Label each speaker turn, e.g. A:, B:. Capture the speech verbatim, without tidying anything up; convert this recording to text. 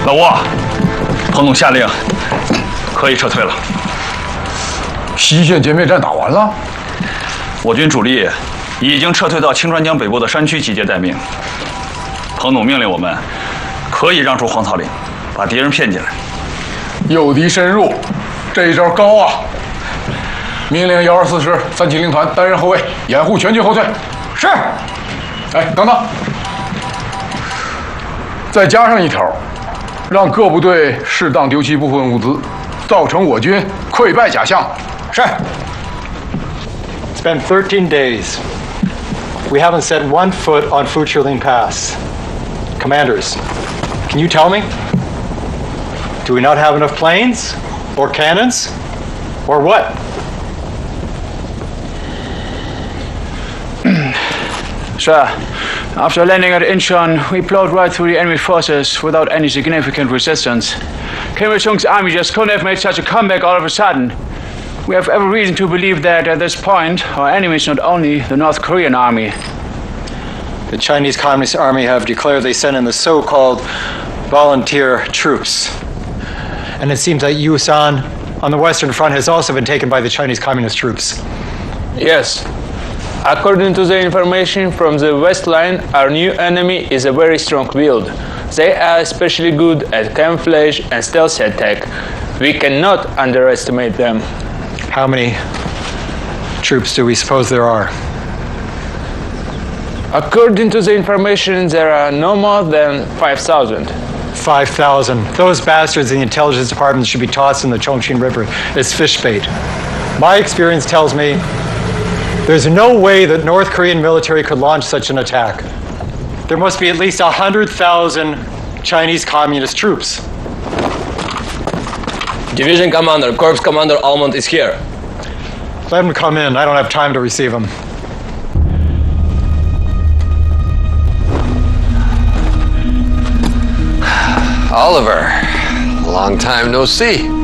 A: 老吴，彭总下令，可以撤退了。
B: 西线歼灭战打完了，
A: 我军主力已经撤退到青川江北部的山区集结待命。彭总命令我们，可以让出黄草岭，把敌人骗进来。
B: 诱敌深入，这一招高啊！命令幺二四师三七零团担任后卫，掩护全军后退。是。哎，等等，再加上一条，让各部队适当丢弃部分物资，造成我军溃败假象。是。
C: It's been thirteen days. We haven't set one foot on Fuchilin Pass. Commanders, can you tell me? Do we not have enough planes? Or cannons? Or what?
D: Sir, after landing at Incheon, we plowed right through the enemy forces without any significant resistance. Kim Il-sung's army just couldn't have made such a comeback all of a sudden. We have every reason to believe that at this point, our enemy is not only the North Korean army.
C: The Chinese Communist Army have declared they sent in the so-called volunteer troops. And it seems that Yusan on the Western Front has also been taken by the Chinese Communist troops.
E: Yes. According to the information from the West Line, our new enemy is a very strong build. They are especially good at camouflage and stealth attack. We cannot underestimate them.
C: How many troops do we suppose there are?
E: According to the information, there are no more than five thousand.
C: five thousand. Those bastards in the intelligence department should be tossed in the Chongqing River as fish bait. My experience tells me there's no way that North Korean military could launch such an attack. There must be at least one hundred thousand Chinese communist troops.
F: Division Commander, Corps Commander Almond is here.
C: Let him come in. I don't have time to receive him.
F: Oliver, long time no see.